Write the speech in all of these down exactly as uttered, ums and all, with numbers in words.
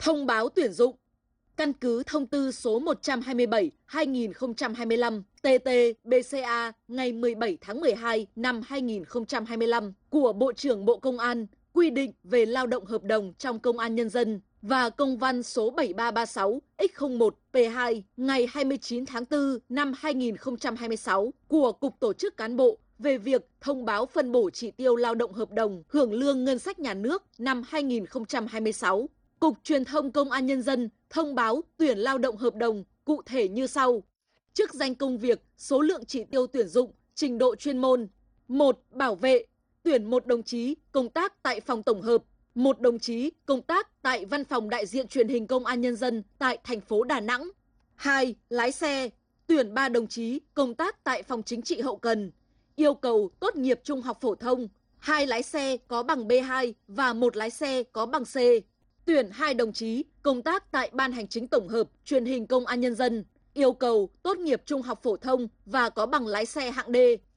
Thông báo tuyển dụng. Căn cứ thông tư số một trăm hai mươi bảy trên hai nghìn không trăm hai mươi lăm T T B C A ngày mười bảy tháng mười hai năm hai nghìn không trăm hai mươi lăm của Bộ trưởng Bộ Công an quy định về lao động hợp đồng trong Công an Nhân dân và công văn số bảy ba ba sáu X không một P hai ngày hai mươi chín tháng tư năm hai nghìn không trăm hai mươi sáu của Cục Tổ chức Cán bộ về việc thông báo phân bổ chỉ tiêu lao động hợp đồng hưởng lương ngân sách nhà nước năm hai nghìn không trăm hai mươi sáu. Cục Truyền thông Công an Nhân dân thông báo tuyển lao động hợp đồng cụ thể như sau. Chức danh công việc, số lượng chỉ tiêu tuyển dụng, trình độ chuyên môn. một. Bảo vệ, tuyển một đồng chí công tác tại phòng tổng hợp, một đồng chí công tác tại Văn phòng đại diện truyền hình Công an Nhân dân tại thành phố Đà Nẵng. hai. Lái xe, tuyển ba đồng chí công tác tại phòng chính trị hậu cần. Yêu cầu tốt nghiệp trung học phổ thông, hai lái xe có bằng B hai và một lái xe có bằng C. Tuyển hai đồng chí công tác tại Ban Hành chính tổng hợp truyền hình Công an Nhân dân, yêu cầu tốt nghiệp trung học phổ thông và có bằng lái xe hạng D.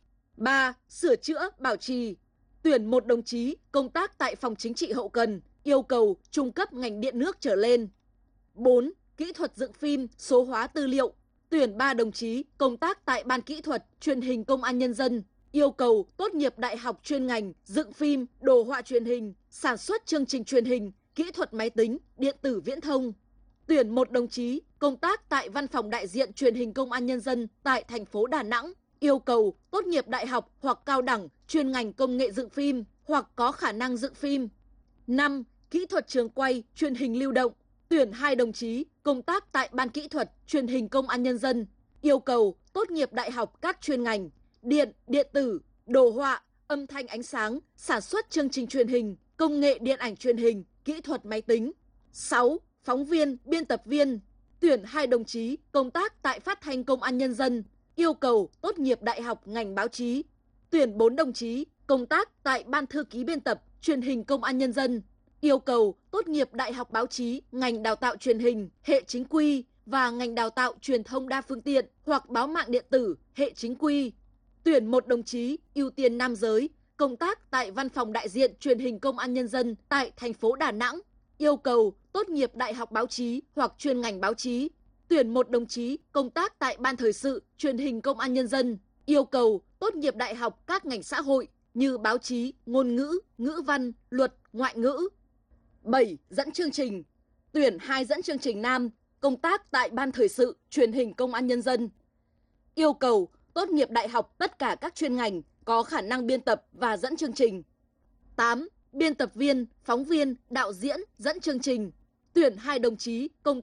ba. Sửa chữa, bảo trì, tuyển một đồng chí công tác tại phòng chính trị hậu cần, yêu cầu trung cấp ngành điện nước trở lên. bốn. Kỹ thuật dựng phim, số hóa tư liệu, tuyển ba đồng chí công tác tại Ban kỹ thuật truyền hình Công an Nhân dân, yêu cầu tốt nghiệp đại học chuyên ngành dựng phim, đồ họa truyền hình, sản xuất chương trình truyền hình, kỹ thuật máy tính, điện tử viễn thông. Tuyển một đồng chí công tác tại Văn phòng đại diện truyền hình Công an Nhân dân tại thành phố Đà Nẵng, yêu cầu tốt nghiệp đại học hoặc cao đẳng chuyên ngành công nghệ dựng phim hoặc có khả năng dựng phim. năm. Kỹ thuật trường quay, truyền hình lưu động, tuyển hai đồng chí công tác tại Ban kỹ thuật truyền hình Công an Nhân dân, yêu cầu tốt nghiệp đại học các chuyên ngành điện, điện tử, đồ họa, âm thanh ánh sáng, sản xuất chương trình truyền hình, công nghệ điện ảnh truyền hình, kỹ thuật máy tính. sáu. Phóng viên, biên tập viên, tuyển hai đồng chí công tác tại Phát thanh Công an Nhân dân, yêu cầu tốt nghiệp đại học ngành báo chí. Tuyển bốn đồng chí công tác tại Ban thư ký biên tập truyền hình Công an Nhân dân, yêu cầu tốt nghiệp đại học báo chí ngành đào tạo truyền hình, hệ chính quy và ngành đào tạo truyền thông đa phương tiện hoặc báo mạng điện tử, hệ chính quy. Tuyển một đồng chí ưu tiên nam giới công tác tại Văn phòng đại diện truyền hình Công an Nhân dân tại thành phố Đà Nẵng, yêu cầu tốt nghiệp đại học báo chí hoặc chuyên ngành báo chí. Tuyển một đồng chí công tác tại Ban thời sự truyền hình Công an Nhân dân, yêu cầu tốt nghiệp đại học các ngành xã hội như báo chí, ngôn ngữ, ngữ văn, luật, ngoại ngữ. bảy. Dẫn chương trình, tuyển hai dẫn chương trình nam công tác tại Ban thời sự truyền hình Công an Nhân dân, yêu cầu tốt nghiệp đại học tất cả các chuyên ngành có khả năng biên tập và dẫn chương trình. tám. Biên tập viên, phóng viên, đạo diễn, dẫn chương trình, tuyển hai đồng chí công